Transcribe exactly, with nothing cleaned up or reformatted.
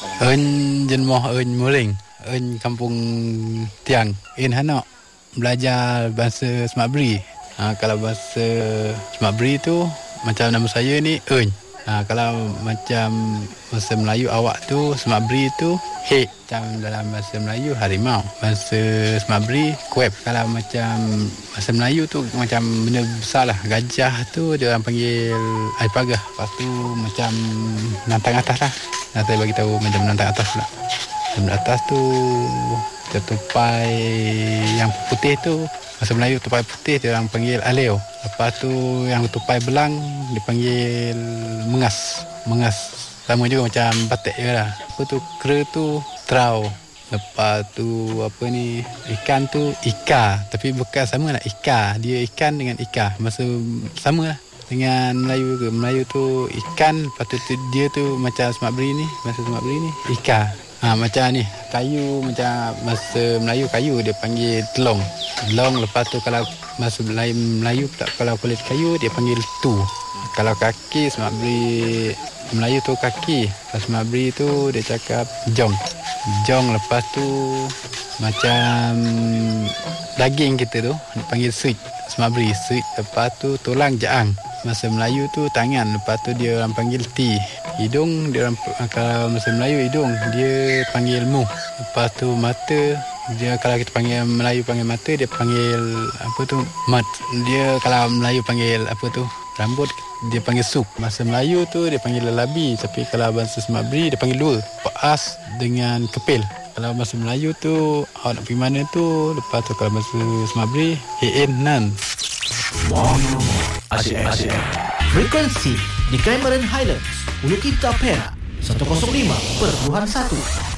Eun jenmoh eun muring, eun kampung Tiang, in hanak belajar bahasa Semak Beri. Ha, kalau bahasa Semak Beri tu macam nama saya ni eun. Ha, kalau macam bahasa Melayu awak tu Semak Beri tu hek. Macam dalam bahasa Melayu harimau. Bahasa Semak Beri kuep. Kalau macam bahasa Melayu tu macam benda besar lah. Gajah tu dia orang panggil air pagah. Lepas tu macam nantang atas lah. Nah, saya bagi tahu macam nantang atas pula. Nantang atas tu tupai yang putih tu bahasa Melayu tupai putih dia orang panggil aleo. Lepas tu yang tupai belang dipanggil mengas. Mengas sama juga macam batik je lah. Apa tu kera tu trau. Lepas tu apa ni ikan tu ika, tapi bukan sama lah ika. Dia ikan dengan ika masa sama lah dengan Melayu ke. Melayu tu ikan, lepas tu dia tu macam Semak Beri ni, bahasa Semak Beri ni ika. Ha, macam ni kayu, macam bahasa Melayu kayu dia panggil telong. Telong. Lepas tu kalau bahasa Melayu, Melayu pula kalau kulit kayu dia panggil tu. Kalau kaki Semak Beri Melayu tu kaki, bahasa Semak Beri tu dia cakap jong. Jong. Lepas tu macam daging kita tu dipanggil suit, Semak Beri suit. Lepas tu tulang jaang, bahasa Melayu tu tangan. Lepas tu dia orang panggil ti. Hidung dia orang, kalau bahasa Melayu hidung dia panggil mu. Lepas tu mata dia, kalau kita panggil Melayu panggil mata, dia panggil apa tu mat. Dia kalau Melayu panggil apa tu rambut, dia panggil sup. Bahasa Melayu tu dia panggil lelabi, tapi kalau bahasa Semak Beri dia panggil dua, paas dengan kepil. Kalau bahasa Melayu tu awak nak pergi mana tu. Lepas tu kalau bahasa Semak Beri hin nan. Wow, asyik asyik. Frekuensi di Cameron Highlands, Ulu Kita Perak seratus lima perpuluhan satu.